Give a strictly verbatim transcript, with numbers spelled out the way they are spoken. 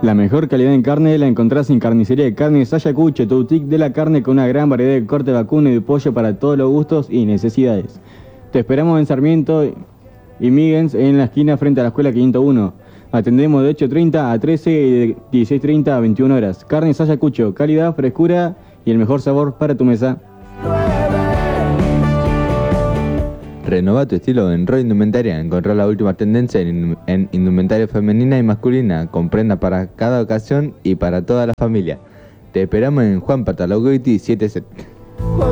La mejor calidad en carne la encontrás en Carnicería de Carnes Ayacucho, tu boutique de la carne con una gran variedad de corte vacuno y de pollo para todos los gustos y necesidades. Te esperamos en Sarmiento y Miguens en la esquina frente a la escuela quinientos uno. Atendemos de ocho treinta a trece y de dieciséis treinta a veintiuna horas. Carnes Ayacucho, calidad, frescura y el mejor sabor para tu mesa. Renova tu estilo en Roy Indumentaria. Encontrar la última tendencia en, en indumentaria femenina y masculina, con prenda para cada ocasión y para toda la familia. Te esperamos en Juan Patalogoiti setenta y siete.